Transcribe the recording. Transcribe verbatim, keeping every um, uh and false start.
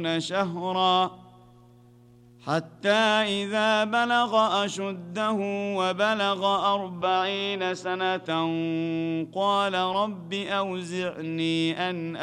شهرا حتى إذا بلغ أشده وبلغ أربعين سنة قال رب أوزعني أن